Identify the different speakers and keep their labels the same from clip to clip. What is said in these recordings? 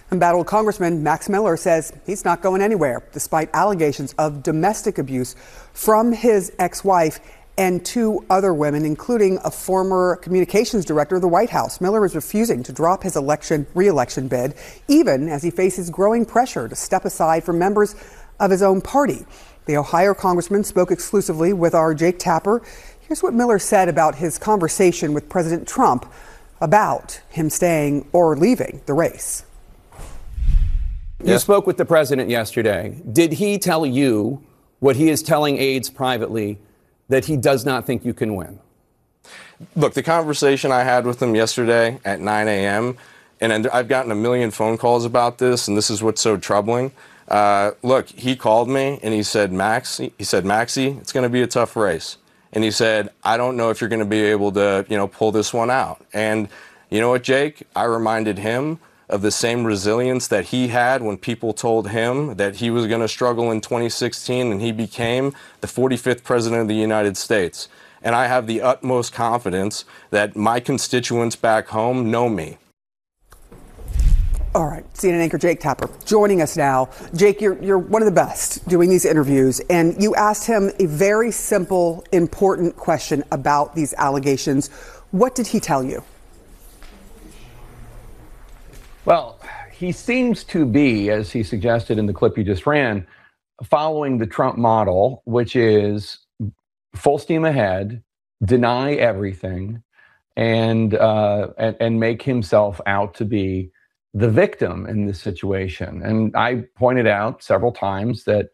Speaker 1: Embattled Congressman Max Miller says he's not going anywhere, despite allegations of domestic abuse from his ex-wife and two other women, including a former communications director of the White House. Miller is refusing to drop his re-election bid, even as he faces growing pressure to step aside from members of his own party. The Ohio congressman spoke exclusively with our Jake Tapper. Here's what Miller said about his conversation with President Trump about him staying or leaving the race.
Speaker 2: You spoke with the president yesterday. Did he tell you what he is telling aides privately, that he does not think you can win?
Speaker 3: Look, the conversation I had with him yesterday at 9 a.m., and I've gotten a million phone calls about this, and this is what's so troubling. Look, he called me and he said, Maxie, it's going to be a tough race. And he said, I don't know if you're going to be able to, pull this one out. And you know what, Jake? I reminded him of the same resilience that he had when people told him that he was going to struggle in 2016 and he became the 45th president of the United States. And I have the utmost confidence that my constituents back home know me.
Speaker 1: All right, CNN anchor Jake Tapper joining us now. Jake, you're one of the best doing these interviews, and you asked him a very simple, important question about these allegations. What did he tell you?
Speaker 4: Well, he seems to be, as he suggested in the clip you just ran, following the Trump model, which is full steam ahead, deny everything, and make himself out to be the victim in this situation. And I pointed out several times that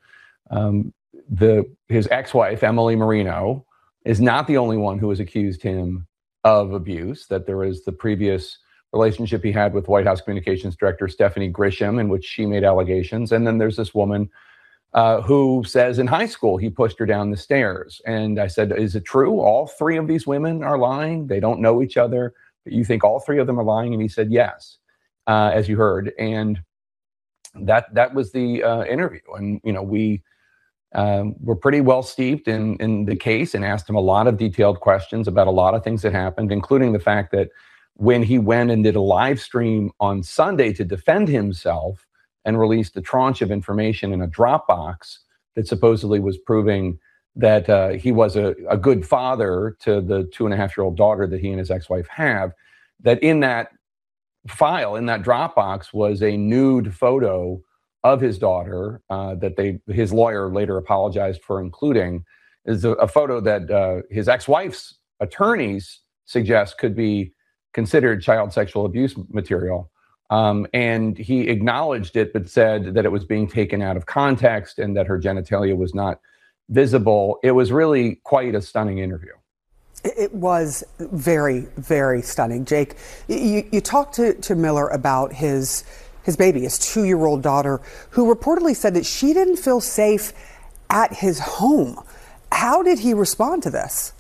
Speaker 4: his ex-wife, Emily Marino, is not the only one who has accused him of abuse, that there is the previous relationship he had with White House Communications Director Stephanie Grisham, in which she made allegations. And then there's this woman who says in high school he pushed her down the stairs. And I said, is it true? All three of these women are lying? They don't know each other, but you think all three of them are lying? And he said, yes, as you heard. And that was the interview. And, we were pretty well steeped in the case and asked him a lot of detailed questions about a lot of things that happened, including the fact that when he went and did a live stream on Sunday to defend himself and released a tranche of information in a Dropbox that supposedly was proving that he was a good father to the 2.5-year-old daughter that he and his ex-wife have, that in that file, in that Dropbox, was a nude photo of his daughter that his lawyer later apologized for including, is a photo that his ex-wife's attorneys suggest could be considered child sexual abuse material. And he acknowledged it, but said that it was being taken out of context and that her genitalia was not visible. It was really quite a stunning interview.
Speaker 1: It was very, very stunning. Jake, you talked to Miller about his baby, his 2-year-old daughter, who reportedly said that she didn't feel safe at his home. How did he respond to this?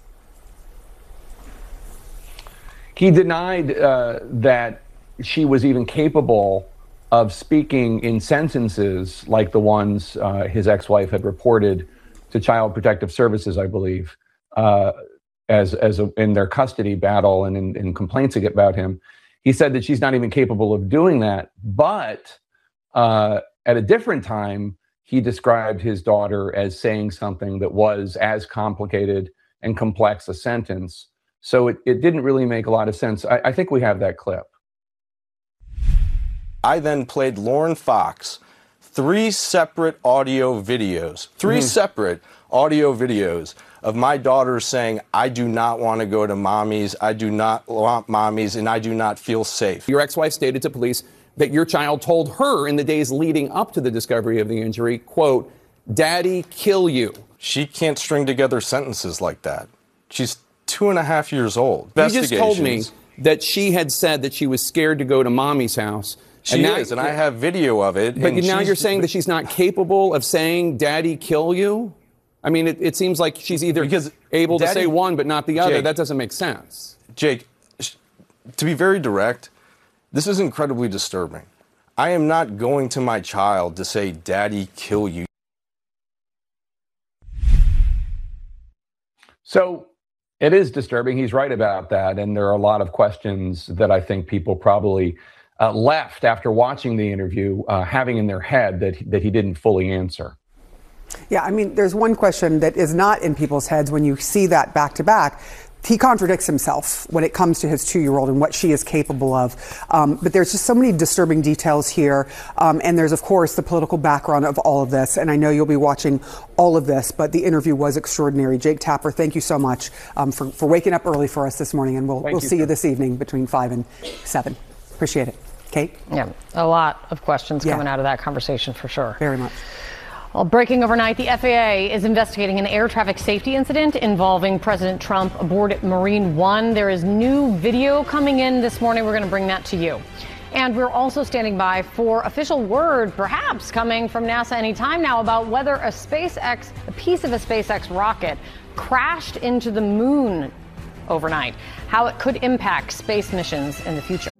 Speaker 4: He denied that she was even capable of speaking in sentences like the ones his ex-wife had reported to Child Protective Services, I believe, in their custody battle and in complaints about him. He said that she's not even capable of doing that. But at a different time, he described his daughter as saying something that was as complicated and complex a sentence. So it didn't really make a lot of sense. I think we have that clip.
Speaker 3: I then played Lauren Fox 3 separate audio videos, separate audio videos of my daughter saying, I do not want to go to mommy's, I do not want mommy's, and I do not feel safe.
Speaker 2: Your ex-wife stated to police that your child told her in the days leading up to the discovery of the injury, quote, "Daddy, kill you."
Speaker 3: She can't string together sentences like that. She's 2.5 years old.
Speaker 2: You just told me that she had said that she was scared to go to mommy's house.
Speaker 3: She is, and I have video of it.
Speaker 2: But now you're saying that she's not capable of saying, "Daddy, kill you"? I mean, it seems like she's either able to say one but not the other. Jake, that doesn't make sense.
Speaker 3: Jake, to be very direct, this is incredibly disturbing. I am not going to my child to say, "Daddy, kill you."
Speaker 4: So it is disturbing. He's right about that. And there are a lot of questions that I think people probably left after watching the interview, having in their head that he didn't fully answer.
Speaker 1: Yeah, I mean, there's one question that is not in people's heads when you see that back to back. He contradicts himself when it comes to his 2-year-old and what she is capable of. But there's just so many disturbing details here. And there's, of course, the political background of all of this. And I know you'll be watching all of this, but the interview was extraordinary. Jake Tapper, thank you so much for waking up early for us this morning. And we'll see you this evening between 5 and 7. Appreciate it. Kate?
Speaker 5: Yeah, a lot of questions coming out of that conversation for sure.
Speaker 1: Very much.
Speaker 5: Well, breaking overnight, the FAA is investigating an air traffic safety incident involving President Trump aboard Marine One. There is new video coming in this morning. We're going to bring that to you. And we're also standing by for official word, perhaps coming from NASA anytime now, about whether a piece of a SpaceX rocket crashed into the moon overnight, how it could impact space missions in the future.